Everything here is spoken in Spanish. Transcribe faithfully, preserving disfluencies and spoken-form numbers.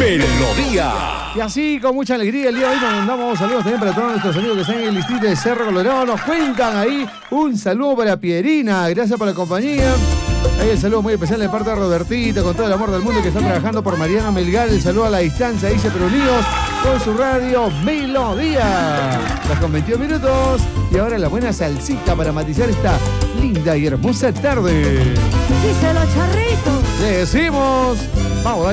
Melodía. Y así, con mucha alegría, el día de hoy mandamos saludos también para todos nuestros amigos que están en el distrito de Cerro Colorado. Nos cuentan ahí un saludo para Pierina. Gracias por la compañía. Ahí el saludo muy especial de parte de Robertito, con todo el amor del mundo, que está trabajando por Mariano Melgar. El saludo a la distancia, dice Perunidos, con su radio Melodía. Las con veintidós minutos. Y ahora la buena salsita para matizar esta linda y hermosa tarde. Díselo, charrito. Le decimos, vamos, dale.